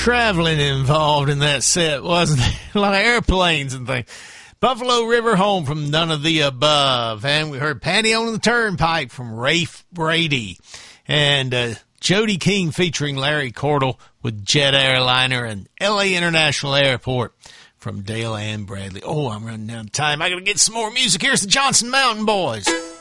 traveling involved in that set, wasn't there? A lot of airplanes and things. Buffalo River Home from None of the Above. And we heard Panty on the Turnpike from Rafe Brady. And Jody King featuring Larry Cordell with Jet Airliner and L.A. International Airport from Dale Ann Bradley. Oh, I'm running out of time. I got to get some more music. Here's the Johnson Mountain Boys.